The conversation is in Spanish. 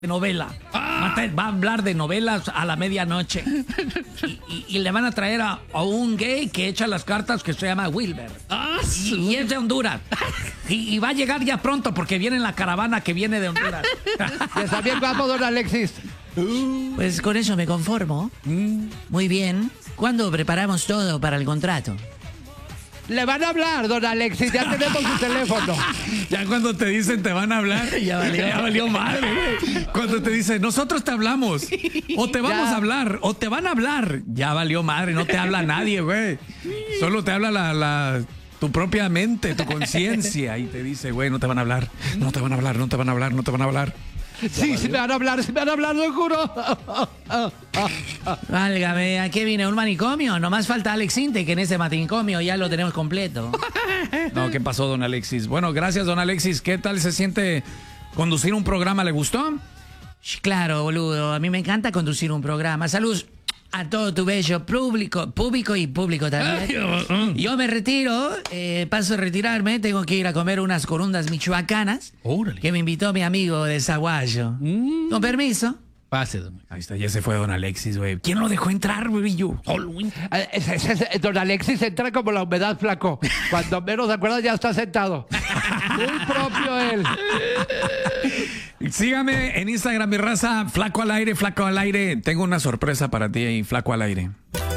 novela. Va a hablar de novelas a la medianoche. Y le van a traer a un gay que echa las cartas que se llama Wilber. Y es de Honduras. Y va a llegar ya pronto porque viene en la caravana que viene de Honduras. Está bien guapo, don Alexis. Pues con eso me conformo. Muy bien. ¿Cuándo preparamos todo para el contrato? Le van a hablar, don Alexis. Ya tenemos su teléfono. Ya cuando te dicen te van a hablar, ya valió madre, güey. Cuando te dicen, nosotros te hablamos, o te vamos a hablar, o te van a hablar, ya valió madre, no te habla nadie, güey. Solo te habla tu propia mente, tu conciencia, y te dice, güey, no te van a hablar, no te van a hablar, no te van a hablar, no te van a hablar. Sí, sí me van a hablar, lo juro. Válgame, ¿a qué viene? ¿Un manicomio? Nomás falta Alex Inte, que en ese manicomio ya lo tenemos completo. No, ¿qué pasó, don Alexis? Bueno, gracias, don Alexis. ¿Qué tal se siente conducir un programa? ¿Le gustó? Claro, boludo. A mí me encanta conducir un programa. Salud a todo tu bello público y público también. Yo me retiro, paso a retirarme. Tengo que ir a comer unas corundas michoacanas. Órale. Que me invitó mi amigo de Zaguayo. Con permiso. Pase, don. Ahí está, ya se fue don Alexis, güey. ¿Quién lo dejó entrar, güey? Yo. Don Alexis entra como la humedad, flaco. Cuando menos se acuerda ya está sentado. Muy propio él. Sígame en Instagram, mi raza. Flaco al aire, flaco al aire. Tengo una sorpresa para ti ahí, flaco al aire.